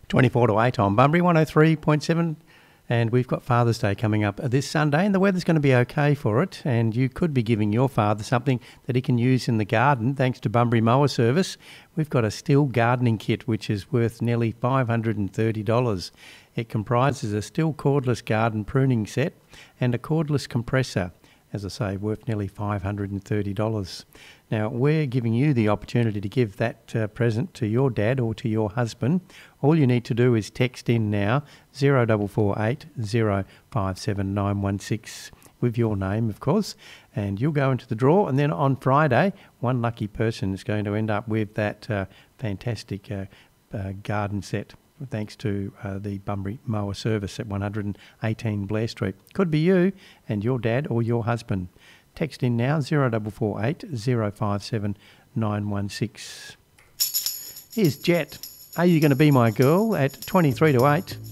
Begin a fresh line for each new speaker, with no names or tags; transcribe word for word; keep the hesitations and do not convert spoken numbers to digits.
twenty-four to eight on Bunbury, one oh three point seven. And we've got Father's Day coming up this Sunday, and the weather's going to be okay for it. And you could be giving your father something that he can use in the garden, thanks to Bunbury Mower Service. We've got a Stihl gardening kit, which is worth nearly five hundred thirty dollars. It comprises a Stihl cordless garden pruning set and a cordless compressor, as I say, worth nearly five hundred thirty dollars. Now, we're giving you the opportunity to give that uh, present to your dad or to your husband. All you need to do is text in now, zero four four eight, zero five seven nine one six, with your name, of course, and you'll go into the draw. And then on Friday, one lucky person is going to end up with that uh, fantastic uh, uh, garden set, thanks to uh, the Bunbury Mower Service at one eighteen Blair Street. Could be you and your dad or your husband. Text in now, zero four four eight, zero five seven nine one six. Here's Jet. Are You Going to Be My Girl at twenty-three to eight.